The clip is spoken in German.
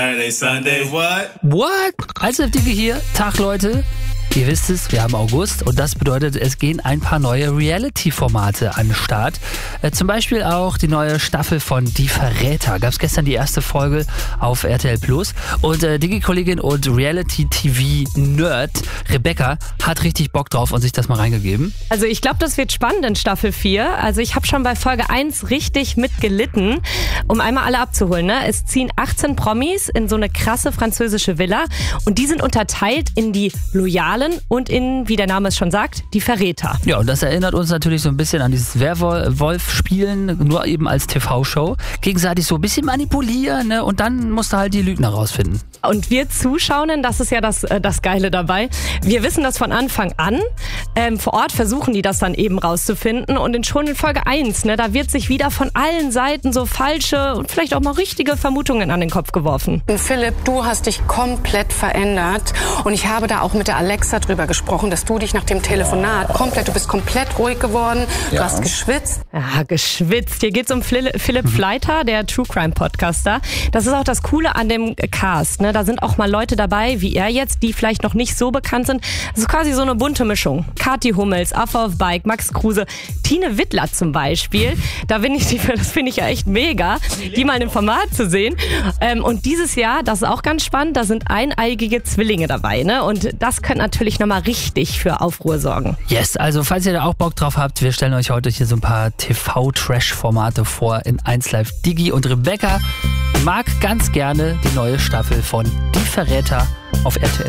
Saturday, Sunday, what? What? Also Dicke hier. Tag, Leute. Ihr wisst es, wir haben August und das bedeutet, es gehen ein paar neue Reality-Formate an den Start. Zum Beispiel auch die neue Staffel von Die Verräter. Gab es gestern die erste Folge auf RTL Plus. Und Digi-Kollegin und Reality-TV-Nerd Rebecca hat richtig Bock drauf und sich das mal reingegeben. Also ich glaube, das wird spannend in Staffel 4. Also ich habe schon bei Folge 1 richtig mitgelitten, um einmal alle abzuholen. Ne? Es ziehen 18 Promis in so eine krasse französische Villa und die sind unterteilt in die Loyalen und in, wie der Name es schon sagt, die Verräter. Ja, und das erinnert uns natürlich so ein bisschen an dieses Werwolf-Spielen, nur eben als TV-Show. Gegenseitig so ein bisschen manipulieren, ne? Und dann musst du halt die Lügner rausfinden. Und wir Zuschauenden, das ist ja das Geile dabei, wir wissen das von Anfang an. Vor Ort versuchen die das dann eben rauszufinden und schon in Folge 1, ne, da wird sich wieder von allen Seiten so falsche und vielleicht auch mal richtige Vermutungen an den Kopf geworfen. Philipp, du hast dich komplett verändert und ich habe da auch mit der Alexa drüber gesprochen, dass du dich nach dem Telefonat du bist komplett ruhig geworden, du hast geschwitzt. Ja, geschwitzt. Hier geht's um Philipp Fleiter, der True Crime Podcaster. Das ist auch das Coole an dem Cast, ne? Da sind auch mal Leute dabei, wie er jetzt, die vielleicht noch nicht so bekannt sind. Das ist quasi so eine bunte Mischung. Kathi Hummels, Affe auf Bike, Max Kruse, Tine Wittler zum Beispiel. Das finde ich ja echt mega, die mal in dem Format zu sehen. Und dieses Jahr, das ist auch ganz spannend, da sind eineigige Zwillinge dabei, ne? Und das könnte natürlich nochmal richtig für Aufruhr sorgen. Yes, also falls ihr da auch Bock drauf habt, wir stellen euch heute hier so ein paar TV-Trash-Formate vor in 1Live. Digi und Rebecca mag ganz gerne die neue Staffel von Die Verräter auf RTL+.